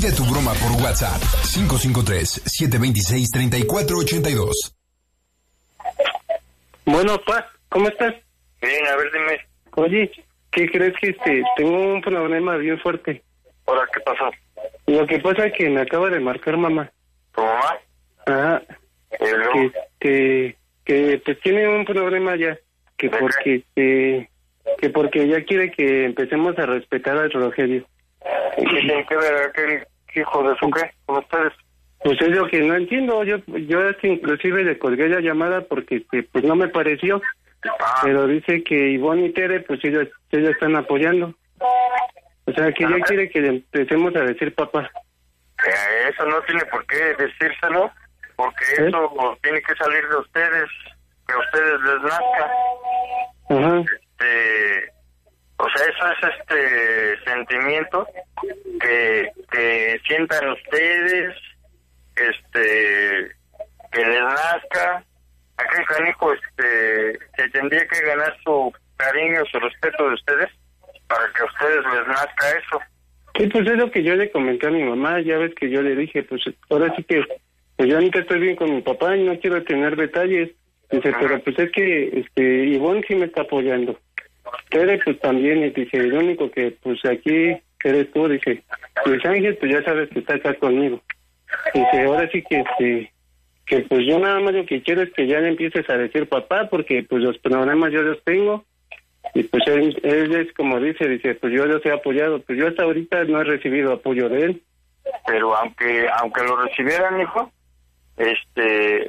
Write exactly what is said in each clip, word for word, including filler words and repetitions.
Pide tu broma por WhatsApp cinco cinco tres, siete dos seis, tres cuatro ocho dos. Bueno, pa, ¿cómo estás? Bien, a ver, dime. Oye, ¿qué crees que este tengo un problema bien fuerte? ¿Ahora qué pasó? Lo que pasa es que me acaba de marcar mamá. ¿Tu mamá? Ajá. Que, que, que pues tiene un problema ya. Que porque, que, que porque ella quiere que empecemos a respetar al Rogelio. ¿Y qué tiene que ver aquel hijo de su qué con ustedes? Pues es lo que no entiendo. Yo yo hasta inclusive le colgué la llamada porque este, pues no me pareció. Ah. Pero dice que Ivonne y Tere, pues ellos, ellos están apoyando. O sea, que ella quiere que le empecemos a decir papá. Eh, eso no tiene por qué decírselo, porque ¿Eh? eso tiene que salir de ustedes, que a ustedes les nazca. Ajá. Este, o sea, eso es este sentimiento que, que sientan ustedes, este, que les nazca. Aquel canijo, este, se tendría que ganar su cariño, su respeto de ustedes, para que a ustedes les nazca eso. Sí, pues es lo que yo le comenté a mi mamá. Ya ves que yo le dije, pues ahora sí que pues yo ahorita estoy bien con mi papá y no quiero tener detalles. Dice, Ajá. pero pues es que este Ivonne sí me está apoyando. Tere pues también, y dice, el único que pues aquí eres tú, dice, Luis Ángel pues ya sabes que está acá conmigo. Dice, ahora sí que este que pues yo nada más lo que quiero es que ya le empieces a decir papá, porque pues los problemas yo los tengo. Y pues él, él es como dice, dice, pues yo los he apoyado, pues yo hasta ahorita no he recibido apoyo de él. Pero aunque aunque lo recibieran, hijo, este,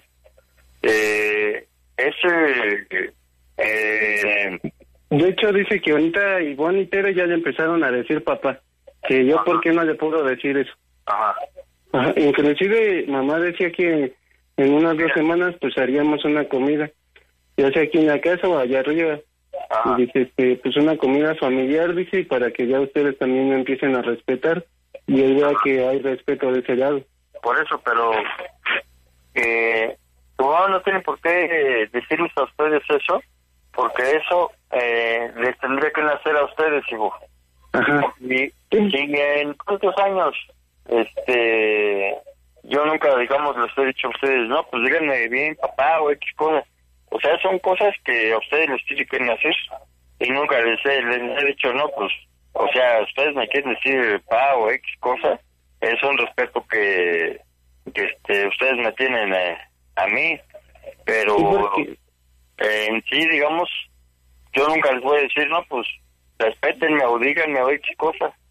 eh, ese, eh... de hecho dice que ahorita Ivonne y Tere ya le empezaron a decir papá, que yo Ajá. por qué no le puedo decir eso. Ajá. Ajá. Inclusive mamá decía que en unas dos semanas pues haríamos una comida, ya sea aquí en la casa o allá arriba. Ajá. Y dice, este, pues una comida familiar, dice, para que ya ustedes también empiecen a respetar y él vea que hay respeto de ese lado. Por eso, pero eh, tu mamá no tiene por qué decirles a ustedes eso, porque eso eh, les tendría que nacer a ustedes, hijo. Ajá. Y, y en cuántos años, este, yo nunca, digamos, les he dicho a ustedes, no, pues díganme bien, papá, o X cosas. O sea, son cosas que a ustedes les tienen que hacer y nunca les he, les he dicho, no, pues, o sea, ustedes me quieren decir pa o X cosa, es un respeto que, que este, ustedes me tienen eh, a mí, pero eh, en sí, digamos, yo nunca les voy a decir, no, pues, respétenme o díganme o X cosa.